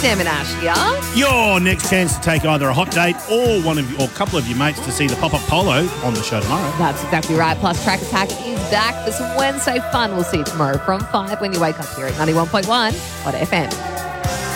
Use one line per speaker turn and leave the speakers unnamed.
Sam and Ash here.
Your next chance to take either a hot date or a couple of your mates to see the pop-up polo on the show tomorrow.
That's exactly right. Plus, Track Attack is back for some Wednesday fun. We'll see you tomorrow from 5 when you wake up here at 91.1 on FM.